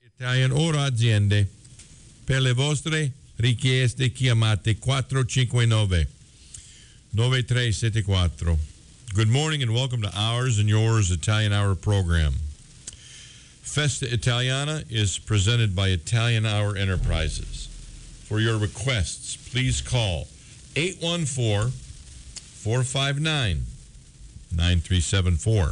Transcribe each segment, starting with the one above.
Italian Oro Aziende. Per le vostre richieste chiamate 459-9374. Good morning and welcome to Ours and Yours Italian Hour program. Festa Italiana is presented by Italian Hour Enterprises. For your requests, please call 814-459-9374.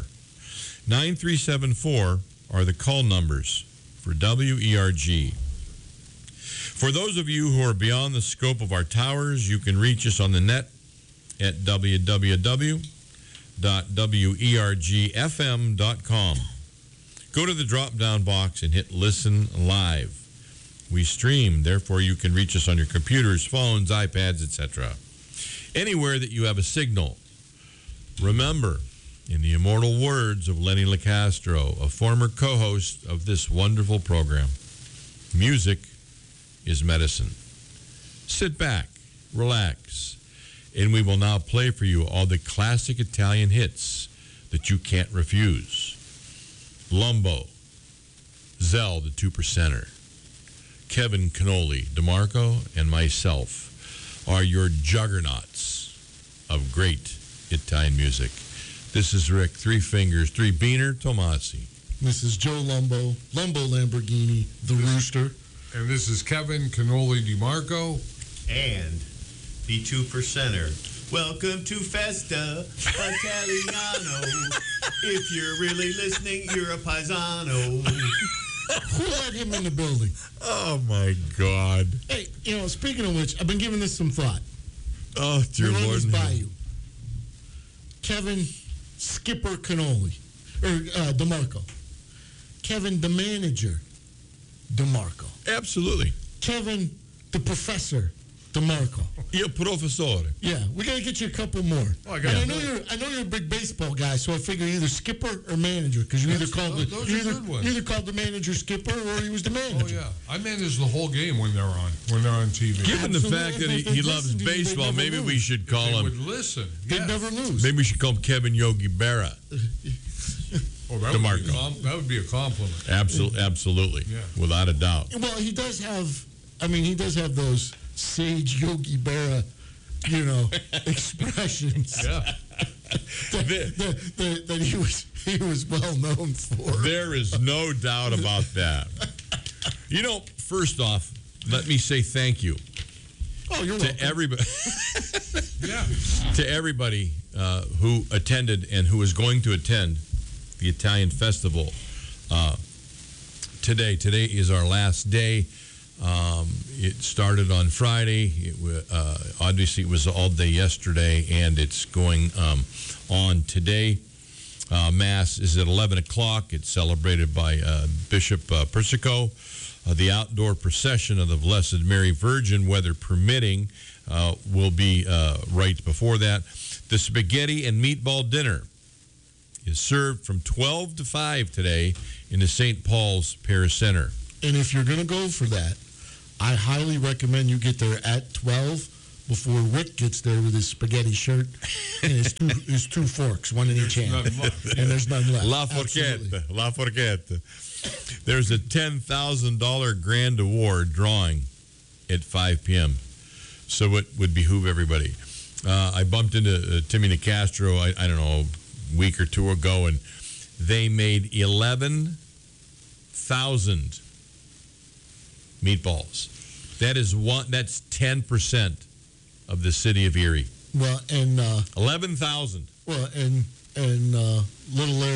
9374 are the call numbers for WERG. For those of you who are beyond the scope of our towers, you can reach us on the net at www.wergfm.com. Go to the drop-down box and hit Listen Live. We stream, therefore you can reach us on your computers, phones, iPads, etc. Anywhere that you have a signal. Remember, in the immortal words of Lenny LaCastro, a former co-host of this wonderful program, music is medicine. Sit back, relax, and we will now play for you all the classic Italian hits that you can't refuse. Lumbo, Zell, the 2%er, Kevin Cannoli, DeMarco, and myself are your juggernauts of great Italian music. This is Rick, Three Fingers, Three Beaner, Tomasi. This is Joe Lumbo, Lumbo Lamborghini, the Rooster. And this is Kevin Cannoli DeMarco. And the 2%er. Welcome to Festa Italiano. If you're really listening, you're a paisano. Who let him in the building? Oh, my God. Hey, speaking of which, I've been giving this some thought. Oh, dear Lord. Lord. By you. Kevin Skipper Cannoli, or DeMarco. Kevin the manager, DeMarco. Absolutely. Kevin the professor, DeMarco. Il professore. Yeah, we gotta get you a couple more. Oh, I know you're a big baseball guy, so I figure either skipper or manager, because you either called the manager skipper or he was the manager. Oh yeah, I manage the whole game when they're on TV. Given the fact that he loves baseball, maybe we should call him. They would listen. They never lose. Maybe we should call him Kevin Yogi Berra. That would be a compliment. Absolutely. Yeah. Without a doubt. Well, he does have those sage Yogi Berra, expressions. Yeah. that he was well known for. There is no doubt about that. First off, let me say thank you. Oh, you're to welcome. everybody. Yeah. To everybody who attended and who is going to attend the Italian Festival today. Today is our last day. It started on Friday. Obviously, it was all day yesterday, and it's going on today. Mass is at 11 o'clock. It's celebrated by Bishop Persico. The outdoor procession of the Blessed Mary Virgin, weather permitting, will be right before that. The spaghetti and meatball dinner is served from 12 to 5 today in the St. Paul's Parish Center. And if you're going to go for that, I highly recommend you get there at 12 before Rick gets there with his spaghetti shirt and his two forks, one in each hand. And there's none left. La Forchetta. There's a $10,000 grand award drawing at 5 p.m. So it would behoove everybody. I bumped into Timmy Nicastro, I don't know, a week or two ago, and they made 11,000 meatballs. That's 10% of the city of Erie. Well, and 11,000. Well, and little Larry